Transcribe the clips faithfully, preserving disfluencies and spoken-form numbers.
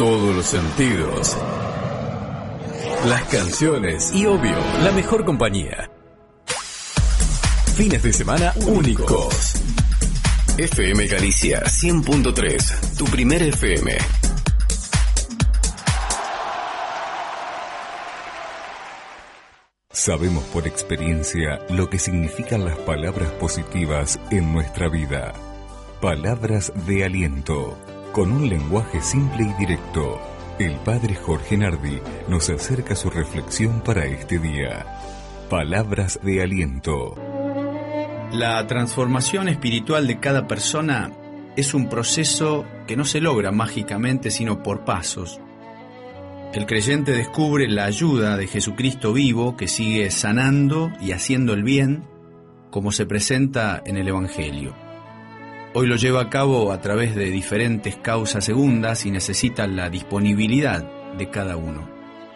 todos los sentidos, las canciones y, obvio, la mejor compañía. Fines de semana únicos. F M Galicia cien punto tres, tu primer F M. Sabemos por experiencia lo que significan las palabras positivas en nuestra vida. Palabras de aliento, con un lenguaje simple y directo. El padre Jorge Nardi nos acerca su reflexión para este día. Palabras de aliento. La transformación espiritual de cada persona es un proceso que no se logra mágicamente, sino por pasos. El creyente descubre la ayuda de Jesucristo vivo que sigue sanando y haciendo el bien, como se presenta en el Evangelio. Hoy lo lleva a cabo a través de diferentes causas segundas y necesita la disponibilidad de cada uno.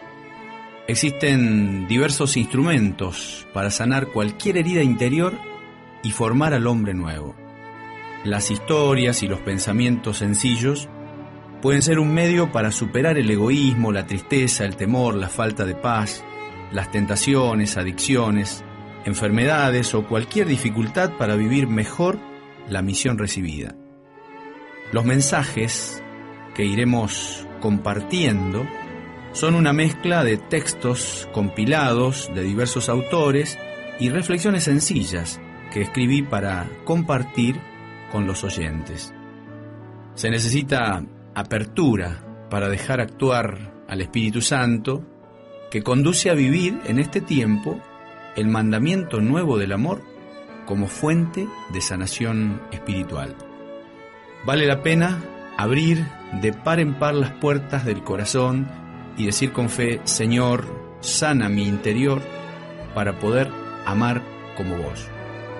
Existen diversos instrumentos para sanar cualquier herida interior y formar al hombre nuevo. Las historias y los pensamientos sencillos pueden ser un medio para superar el egoísmo, la tristeza, el temor, la falta de paz, las tentaciones, adicciones, enfermedades o cualquier dificultad para vivir mejor la misión recibida. Los mensajes que iremos compartiendo son una mezcla de textos compilados de diversos autores y reflexiones sencillas que escribí para compartir con los oyentes. Se necesita apertura para dejar actuar al Espíritu Santo, que conduce a vivir en este tiempo el mandamiento nuevo del amor como fuente de sanación espiritual. Vale la pena abrir de par en par las puertas del corazón y decir con fe: Señor, sana mi interior para poder amar como vos.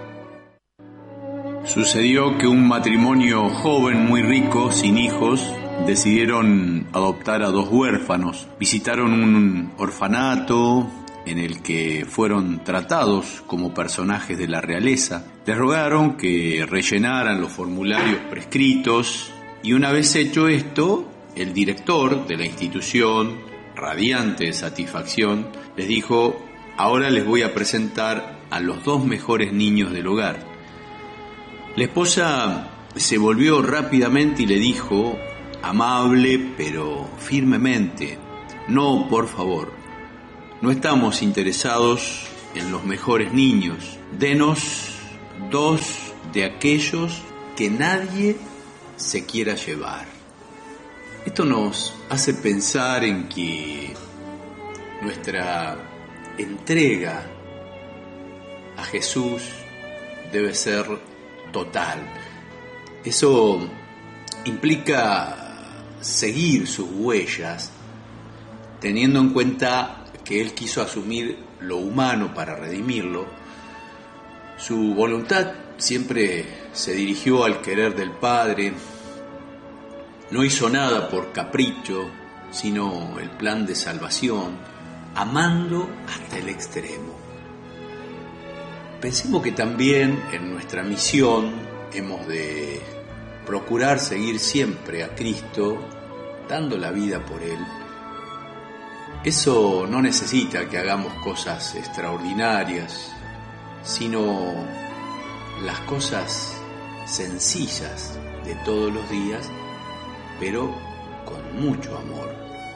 Sucedió que un matrimonio joven muy rico, sin hijos, decidieron adoptar a dos huérfanos. Visitaron un orfanato en el que fueron tratados como personajes de la realeza. Les rogaron que rellenaran los formularios prescritos y una vez hecho esto, el director de la institución, radiante de satisfacción, les dijo: ahora les voy a presentar a los dos mejores niños del hogar. La esposa se volvió rápidamente y le dijo, amable pero firmemente: no, por favor, no estamos interesados en los mejores niños. Denos dos de aquellos que nadie se quiera llevar. Esto nos hace pensar en que nuestra entrega a Jesús debe ser total. Eso implica seguir sus huellas, teniendo en cuenta que Él quiso asumir lo humano para redimirlo. Su voluntad siempre se dirigió al querer del Padre. No hizo nada por capricho, sino el plan de salvación, amando hasta el extremo. Pensemos que también en nuestra misión hemos de procurar seguir siempre a Cristo, dando la vida por Él. Eso no necesita que hagamos cosas extraordinarias, sino las cosas sencillas de todos los días, pero con mucho amor.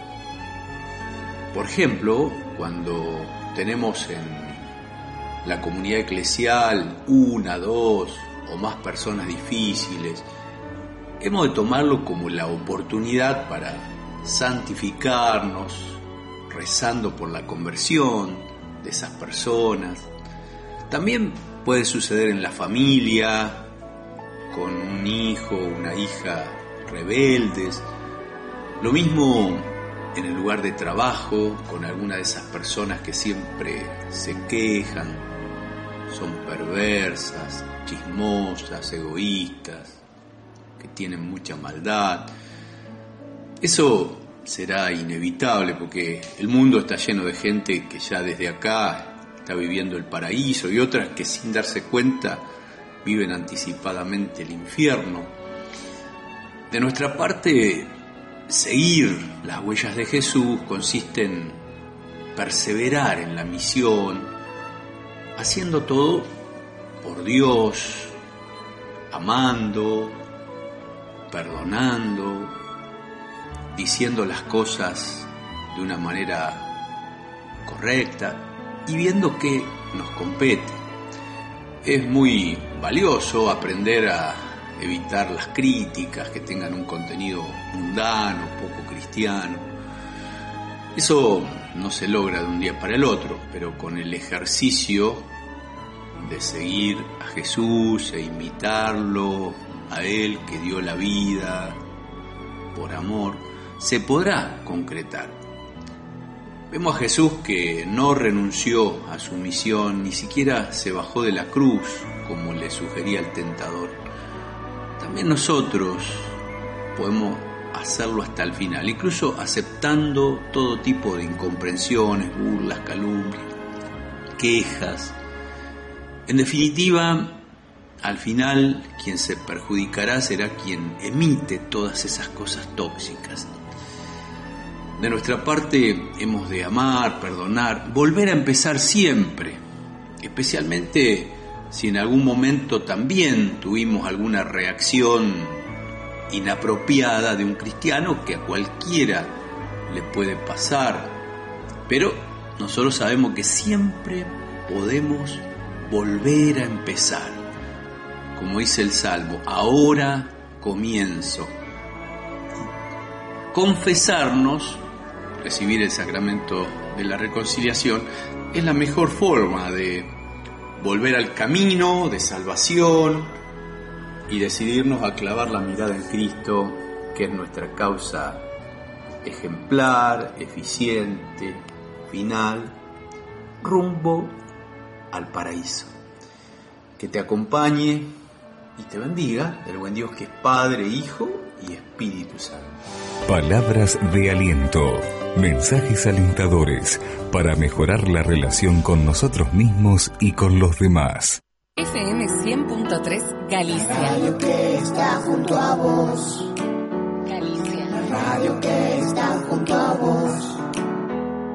Por ejemplo, cuando tenemos en la comunidad eclesial una, dos o más personas difíciles, hemos de tomarlo como la oportunidad para santificarnos, rezando por la conversión de esas personas. También puede suceder en la familia, con un hijo o una hija rebeldes. Lo mismo en el lugar de trabajo, con alguna de esas personas que siempre se quejan, son perversas, chismosas, egoístas, que tienen mucha maldad. Eso será inevitable porque el mundo está lleno de gente que ya desde acá está viviendo el paraíso y otras que sin darse cuenta viven anticipadamente el infierno. De nuestra parte, seguir las huellas de Jesús consiste en perseverar en la misión, haciendo todo por Dios, amando, perdonando, diciendo las cosas de una manera correcta y viendo qué nos compete. Es muy valioso aprender a evitar las críticas que tengan un contenido mundano, poco cristiano. Eso no se logra de un día para el otro, pero con el ejercicio de seguir a Jesús e imitarlo, a Él que dio la vida por amor, se podrá concretar. Vemos a Jesús que no renunció a su misión, ni siquiera se bajó de la cruz, como le sugería el tentador. También nosotros podemos hacerlo hasta el final, incluso aceptando todo tipo de incomprensiones, burlas, calumnias, quejas. En definitiva, al final, quien se perjudicará será quien emite todas esas cosas tóxicas. De nuestra parte, hemos de amar, perdonar, volver a empezar siempre, especialmente si en algún momento también tuvimos alguna reacción inapropiada de un cristiano, que a cualquiera le puede pasar, pero nosotros sabemos que siempre podemos volver a empezar. Como dice el Salmo, ahora comienzo. Confesarnos, recibir el sacramento de la reconciliación, es la mejor forma de volver al camino de salvación y decidirnos a clavar la mirada en Cristo, que es nuestra causa ejemplar, eficiente, final, rumbo al paraíso. Que te acompañe y te bendiga el buen Dios que es Padre, Hijo y Espíritu Santo. Palabras de aliento, mensajes alentadores para mejorar la relación con nosotros mismos y con los demás. F M cien punto tres Galicia. La radio que está junto a vos. Galicia. La radio que está junto a vos.